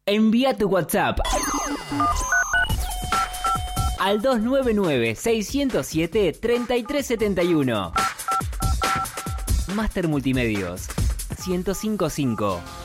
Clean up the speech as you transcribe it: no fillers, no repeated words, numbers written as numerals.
Envía tu WhatsApp al 299-607-3371. Máster Multimedios 1055.